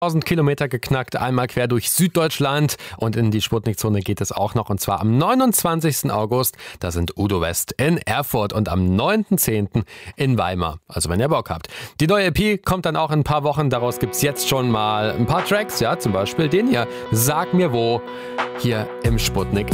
1000 Kilometer geknackt, einmal quer durch Süddeutschland und in die Sputnik-Zone geht es auch noch und zwar am 29. August. Da sind Udo West in Erfurt und am 9.10. in Weimar. Also wenn ihr Bock habt. Die neue EP kommt dann auch in ein paar Wochen. Daraus gibt es jetzt schon mal ein paar Tracks, ja, zum Beispiel den hier, Sag mir wo, hier im Sputnik